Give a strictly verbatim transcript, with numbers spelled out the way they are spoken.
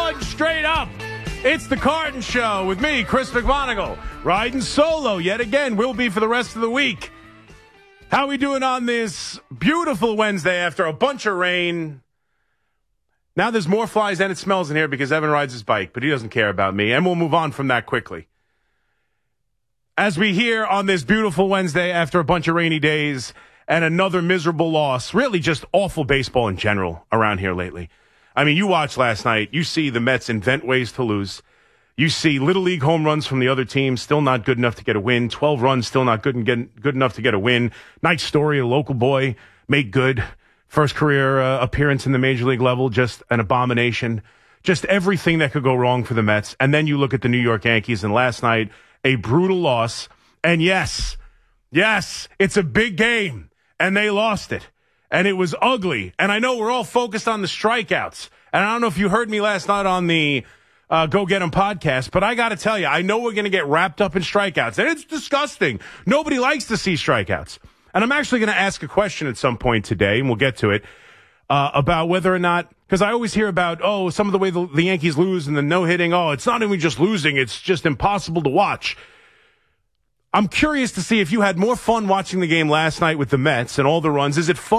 one straight up. It's the Carton Show with me, Chris McMonagle, riding solo yet again. Will be for the rest of the week. How we doing on this beautiful Wednesday after a bunch of rain? Now there's more flies than it smells in here because Evan rides his bike, but he doesn't care about me, and we'll move on from that quickly. As we hear on this beautiful Wednesday after a bunch of rainy days and another miserable loss, really just awful baseball in general around here lately. I mean, you watched last night, you see the Mets invent ways to lose. You see Little League home runs from the other team, still not good enough to get a win. twelve runs, still not good and get, good enough to get a win. Nice story, a local boy made good. First career uh, appearance in the major league level, just an abomination. Just everything that could go wrong for the Mets. And then you look at the New York Yankees, and last night, a brutal loss. And yes, yes, it's a big game, and they lost it. And it was ugly. And I know we're all focused on the strikeouts. And I don't know if you heard me last night on the uh, Go Get 'Em podcast, but I got to tell you, I know we're going to get wrapped up in strikeouts. And it's disgusting. Nobody likes to see strikeouts. And I'm actually going to ask a question at some point today, and we'll get to it, uh, about whether or not, because I always hear about, oh, some of the way the, the Yankees lose and the no-hitting, oh, it's not even just losing, it's just impossible to watch. I'm curious to see if you had more fun watching the game last night with the Mets and all the runs. Is it fun?